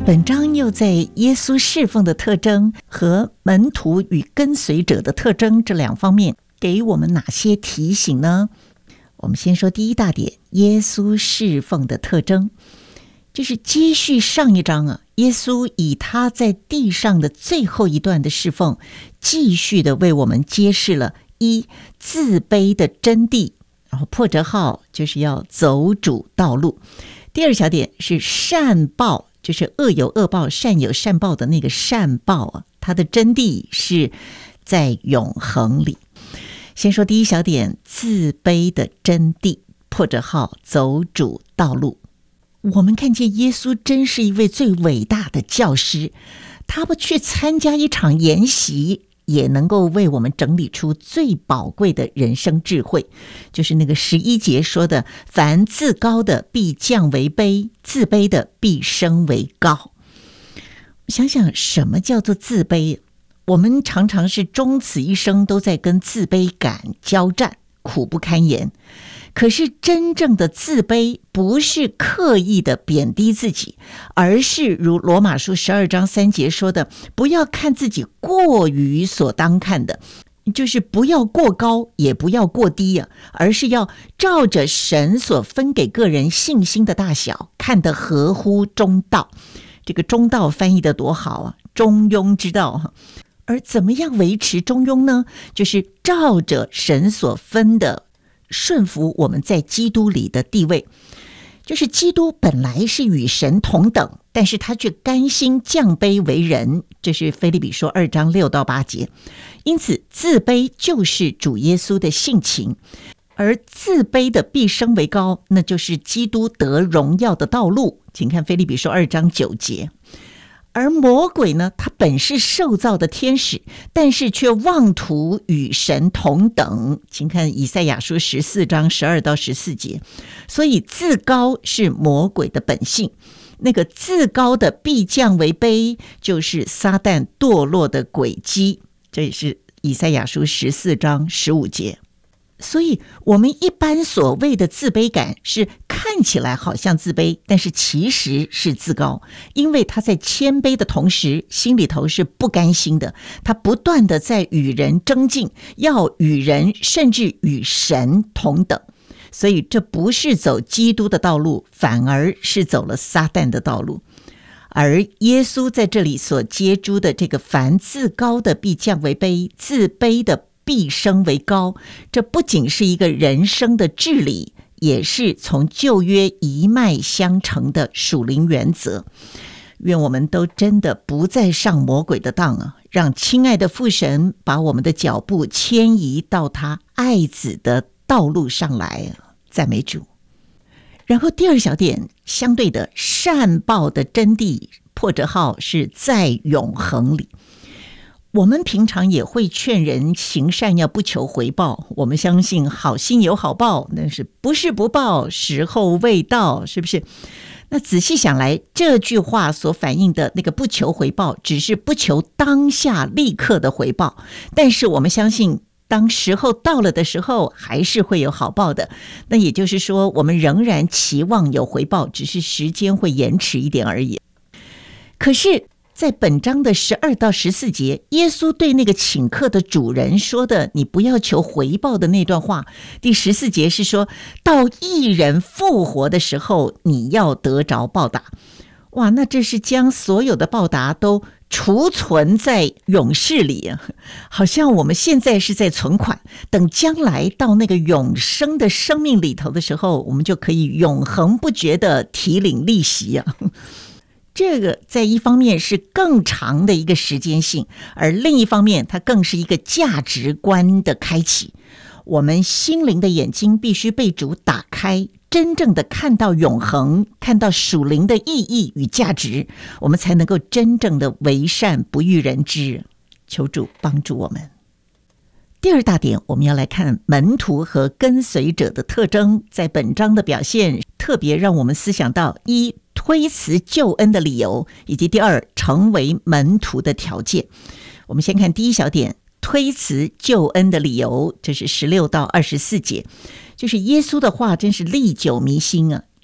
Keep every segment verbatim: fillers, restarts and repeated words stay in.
本章又在耶稣侍奉的特征和门徒与跟随者的特征这两方面给我们哪些提醒呢？我们先说第一大点，耶稣侍奉的特征，就是接续上一章啊，耶稣以他在地上的最后一段的侍奉，继续的为我们揭示了一自卑的真谛，然后破折号就是要走主道路。第二小点是善报，就是恶有恶报，善有善报的那个善报啊，它的真谛是在永恒里。先说第一小点，自卑的真谛，破折号走主道路。我们看见耶稣真是一位最伟大的教师，他不去参加一场研习，也能够为我们整理出最宝贵的人生智慧，就是那个十一节说的，凡自高的必降为卑，自卑的必升为高。想想什么叫做自卑？我们常常是终此一生都在跟自卑感交战，苦不堪言。可是真正的自卑不是刻意的贬低自己，而是如罗马书十二章三节说的，不要看自己过于所当看的，就是不要过高也不要过低啊，而是要照着神所分给个人信心的大小，看得合乎中道。这个中道翻译得多好啊，中庸之道。而怎么样维持中庸呢？就是照着神所分的顺服我们在基督里的地位，就是基督本来是与神同等，但是他却甘心降卑为人，这是腓立比书二章六到八节。因此自卑就是主耶稣的性情，而自卑的必升为高，那就是基督得荣耀的道路，请看腓立比书二章九节。而魔鬼呢，他本是受造的天使，但是却妄图与神同等，请看以赛亚书十四章十二到十四节。所以自高是魔鬼的本性，那个自高的必降为卑，就是撒旦堕落的轨迹，这也是以赛亚书十四章十五节。所以我们一般所谓的自卑感是看起来好像自卑，但是其实是自高，因为他在谦卑的同时，心里头是不甘心的，他不断的在与人争竞，要与人甚至与神同等。所以这不是走基督的道路，反而是走了撒旦的道路。而耶稣在这里所接诸的这个凡自高的必降为卑，自卑的必升为高，这不仅是一个人生的治理，也是从旧约一脉相承的属灵原则。愿我们都真的不再上魔鬼的当啊，让亲爱的父神把我们的脚步牵移到他爱子的道路上来，赞美主。然后第二小点，相对的善报的真谛，破折号是在永恒里。我们平常也会劝人行善要不求回报，我们相信好心有好报，但是不是不报，时候未到，是不是？那仔细想来，这句话所反映的那个不求回报，只是不求当下立刻的回报，但是我们相信当时候到了的时候，还是会有好报的。那也就是说，我们仍然期望有回报，只是时间会延迟一点而已。可是在本章的十二到十四节，耶稣对那个请客的主人说的你不要求回报的那段话，第十四节是说到义人复活的时候，你要得着报答。哇，那这是将所有的报答都储存在永世里啊，好像我们现在是在存款，等将来到那个永生的生命里头的时候，我们就可以永恒不绝的提领利息啊。这个在一方面是更长的一个时间性，而另一方面它更是一个价值观的开启。我们心灵的眼睛必须被主打开，真正的看到永恒，看到属灵的意义与价值，我们才能够真正的为善不欲人知。求主帮助我们。第二大点，我们要来看门徒和跟随者的特征，在本章的表现特别让我们思想到一推辞救恩的理由，以及第二成为门徒的条件。我们先看第一小点，推辞救恩的理由，这是十六到二十四节。就是耶稣的话真是历久弥新啊，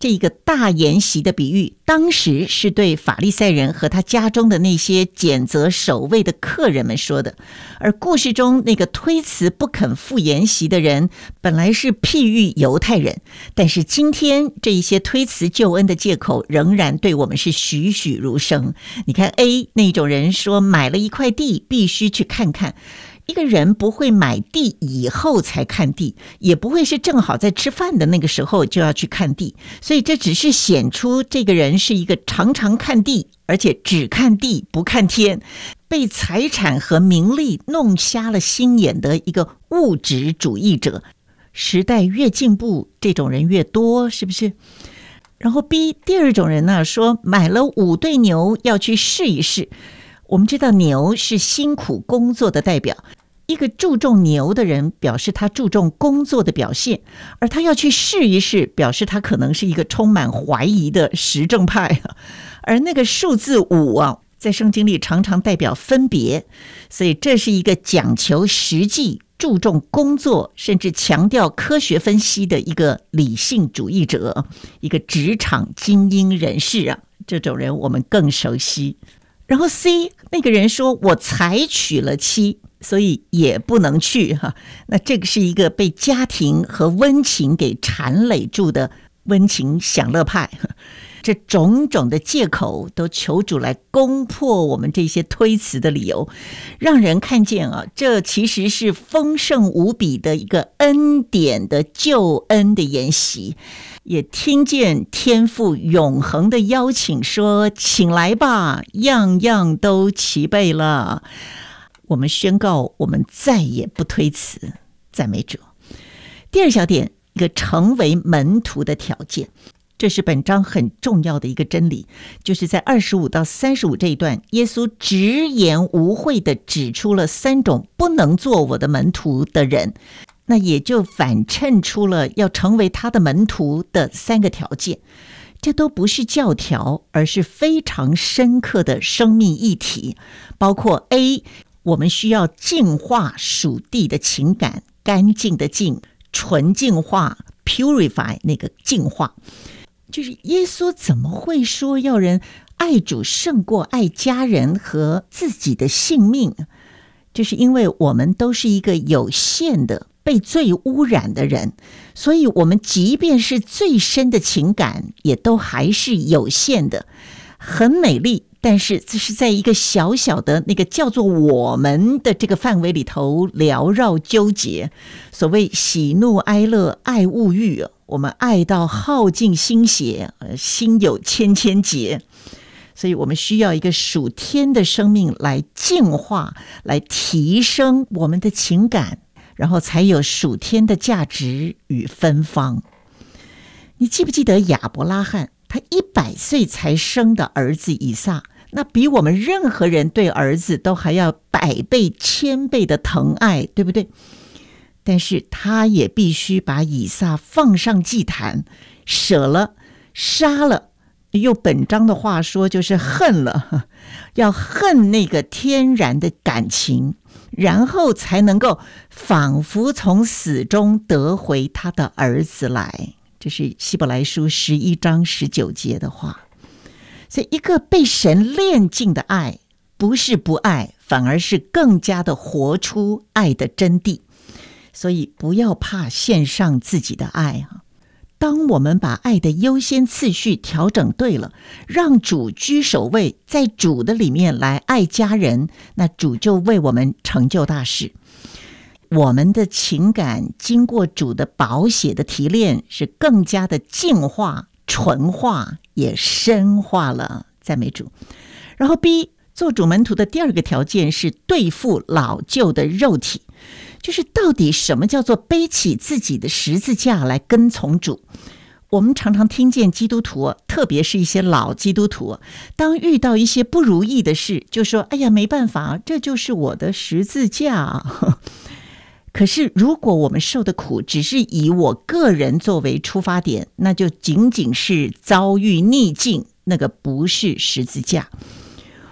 这个大筵席的比喻，当时是对法利赛人和他家中的那些拣择守卫的客人们说的。而故事中那个推辞不肯赴筵席的人，本来是譬喻犹太人，但是今天这一些推辞救恩的借口仍然对我们是栩栩如生。你看 A 那种人说买了一块地必须去看看，一个人不会买地以后才看地，也不会是正好在吃饭的那个时候就要去看地，所以这只是显出这个人是一个常常看地，而且只看地不看天，被财产和名利弄瞎了心眼的一个物质主义者。时代越进步，这种人越多，是不是？然后 B 第二种人呢，说买了五对牛要去试一试。我们知道牛是辛苦工作的代表，一个注重牛的人表示他注重工作的表现，而他要去试一试，表示他可能是一个充满怀疑的实证派。而那个数字五啊，在圣经里常常代表分别，所以这是一个讲求实际、注重工作，甚至强调科学分析的一个理性主义者，一个职场精英人士啊，这种人我们更熟悉。然后 C 那个人说我才娶了妻，所以也不能去哈。那这个是一个被家庭和温情给缠累住的温情享乐派。这种种的借口都求主来攻破我们这些推辞的理由，让人看见啊，这其实是丰盛无比的一个恩典的救恩的筵席，也听见天父永恒的邀请说，请来吧，样样都齐备了。我们宣告我们再也不推辞，赞美主。第二小点，一个成为门徒的条件，这是本章很重要的一个真理，就是在二十五到三十五这一段，耶稣直言无讳地指出了三种不能做我的门徒的人，那也就反衬出了要成为他的门徒的三个条件。这都不是教条，而是非常深刻的生命议题，包括 A 我们需要净化属地的情感，干净的净，纯净化 purify 那个净化。就是耶稣怎么会说要人爱主胜过爱家人和自己的性命？就是因为我们都是一个有限的被罪污染的人，所以我们即便是最深的情感也都还是有限的，很美丽，但是这是在一个小小的那个叫做我们的这个范围里头缭绕纠结。所谓喜怒哀乐爱物欲，我们爱到耗尽心血，心有千千结，所以我们需要一个属天的生命来净化，来提升我们的情感，然后才有属天的价值与芬芳。你记不记得亚伯拉罕他一百岁才生的儿子以撒，那比我们任何人对儿子都还要百倍千倍的疼爱，对不对？但是他也必须把以撒放上祭坛，舍了，杀了，用本章的话说就是恨了，要恨那个天然的感情，然后才能够仿佛从死中得回他的儿子来。这是希伯来书十一章十九节的话。所以一个被神炼净的爱，不是不爱，反而是更加的活出爱的真谛。所以不要怕献上自己的爱啊！当我们把爱的优先次序调整对了，让主居首位，在主的里面来爱家人，那主就为我们成就大事。我们的情感经过主的宝血的提炼，是更加的净化、纯化，也深化了，赞美主。然后 B 做主门徒的第二个条件是对付老旧的肉体，就是到底什么叫做背起自己的十字架来跟从主。我们常常听见基督徒，特别是一些老基督徒，当遇到一些不如意的事，就说哎呀没办法，这就是我的十字架。可是如果我们受的苦只是以我个人作为出发点，那就仅仅是遭遇逆境，那个不是十字架。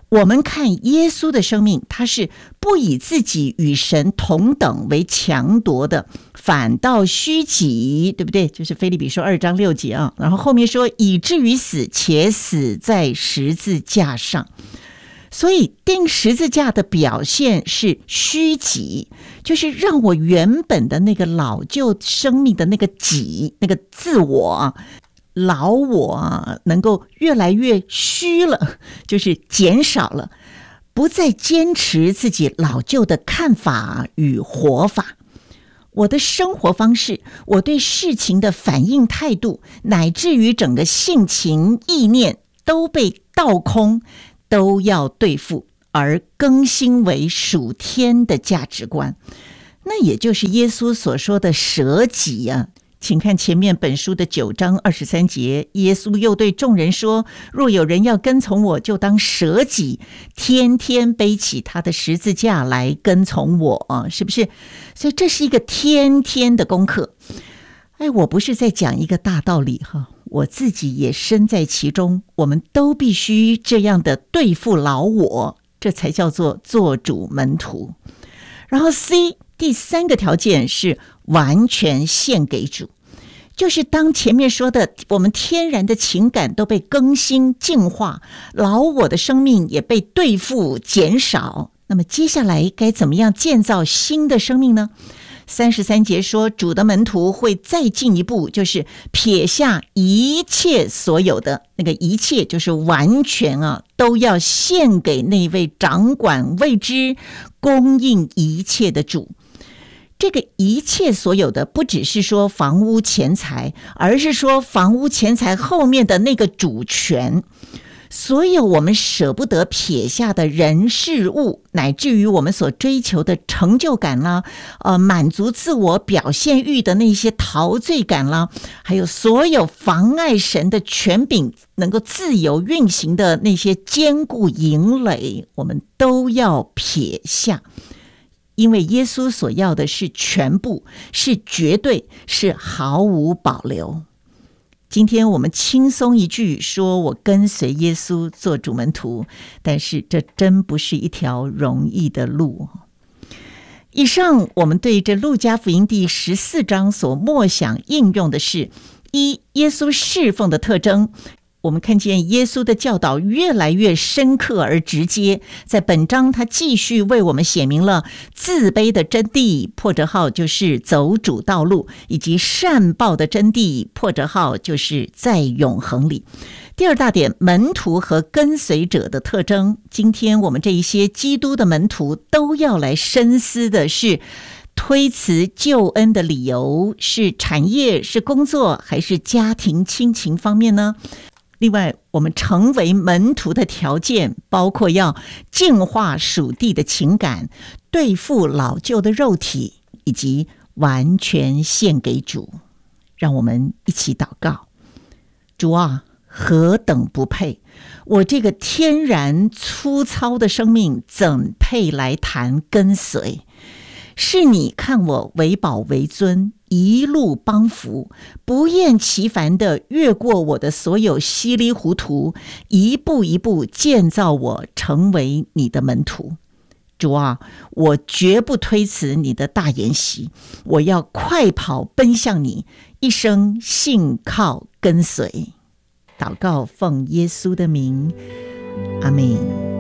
我们看耶稣的生命，他是不以自己与神同等为强夺的，反倒虚己，对不对？就是腓立比书二章六节啊。然后后面说以至于死，且死在十字架上。所以钉十字架的表现是虚己，就是让我原本的那个老旧生命的那个己，那个自我老我啊，能够越来越虚了，就是减少了，不再坚持自己老旧的看法与活法。我的生活方式，我对事情的反应态度，乃至于整个性情意念都被倒空，都要对付，而更新为属天的价值观。那也就是耶稣所说的舍己啊。请看前面本书的九章二十三节，耶稣又对众人说：若有人要跟从我，就当舍己，天天背起他的十字架来跟从我啊，是不是？所以这是一个天天的功课。哎，我不是在讲一个大道理哈，我自己也身在其中，我们都必须这样的对付老我，这才叫做做主门徒。然后 C 第三个条件是完全献给主，就是当前面说的我们天然的情感都被更新净化，老我的生命也被对付减少，那么接下来该怎么样建造新的生命呢？三十三节说主的门徒会再进一步，就是撇下一切所有的，那个一切就是完全啊，都要献给那位掌管未知供应一切的主。这个一切所有的不只是说房屋钱财，而是说房屋钱财后面的那个主权。所有我们舍不得撇下的人事物，乃至于我们所追求的成就感啦，呃，满足自我表现欲的那些陶醉感啦，还有所有妨碍神的权柄能够自由运行的那些坚固营垒，我们都要撇下。因为耶稣所要的是全部，是绝对，是毫无保留。今天我们轻松一句说我跟随耶稣做主门徒，但是这真不是一条容易的路。以上我们对这路加福音第十四章所默想应用的是：一、耶稣侍奉的特征。我们看见耶稣的教导越来越深刻而直接，在本章他继续为我们写明了自卑的真谛，破折号就是走主道路，以及善报的真谛，破折号就是在永恒里。第二大点，门徒和跟随者的特征。今天我们这一些基督的门徒都要来深思的是，推辞救恩的理由是产业、是工作还是家庭亲情方面呢？另外，我们成为门徒的条件包括要净化属地的情感，对付老旧的肉体，以及完全献给主。让我们一起祷告。主啊，何等不配！我这个天然粗糙的生命怎配来谈跟随？是你看我为宝为尊，一路帮扶，不厌其烦地越过我的所有稀里糊涂，一步一步建造我成为你的门徒。主啊，我绝不推辞你的大筵席，我要快跑奔向你，一生信靠跟随。祷告奉耶稣的名，阿们。